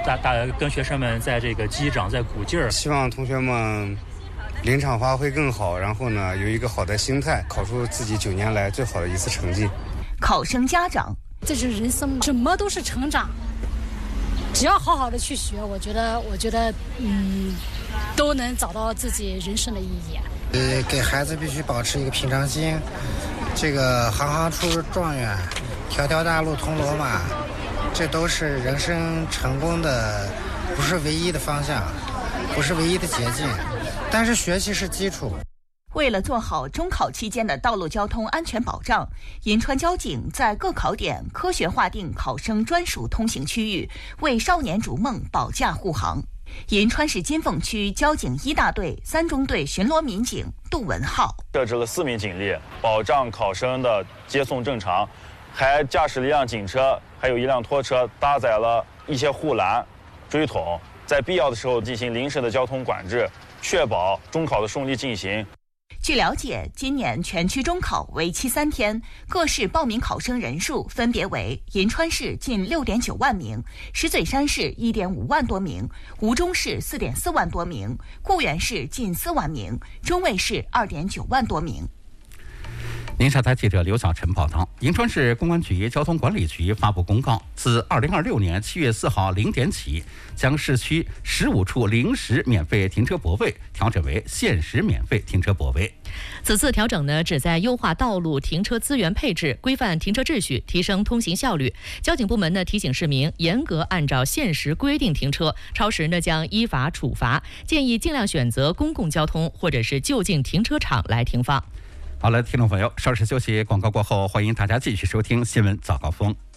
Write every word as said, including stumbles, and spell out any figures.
大大跟学生们在这个击掌，在鼓劲儿。 希望同学们临场发挥更好，然后呢有一个好的心态，考出自己九年来最好的一次成绩。 考生家长， 这是人生，什么都是成长。只要好好的去学，我觉得，我觉得，嗯，都能找到自己人生的意义。 呃，给孩子必须保持一个平常心，这个行行出状元，条条大路通罗马，这都是人生成功的，不是唯一的方向，不是唯一的捷径，但是学习是基础。 为了做好中考期间的道路交通安全保障，银川交警在各考点科学划定考生专属通行区域，为少年逐梦保驾护航。银川市金凤区交警一大队三中队巡逻民警杜文浩设置了四名警力，保障考生的接送正常，还驾驶了一辆警车，还有一辆拖车，搭载了一些护栏、锥桶，在必要的时候进行临时的交通管制，确保中考的顺利进行。 据了解，今年全区中考为期三天，各市报名考生人数分别为银川市近六点九万名，石嘴山市一点五万多名，吴中市四点四万多名，固原市近四万名，中卫市二点九万多名。 宁夏台记者刘小晨报道，银川市公安局交通管理局发布公告，自二零二六年七月四号零点起，将市区十五处临时免费停车泊位调整为限时免费停车泊位。 此次调整呢，旨在优化道路停车资源配置，规范停车秩序，提升通行效率。交警部门呢提醒市民严格按照限时规定停车，超时呢将依法处罚。建议尽量选择公共交通或者是就近停车场来停放。 好了，听众朋友，稍事休息，广告过后，欢迎大家继续收听新闻早高峰。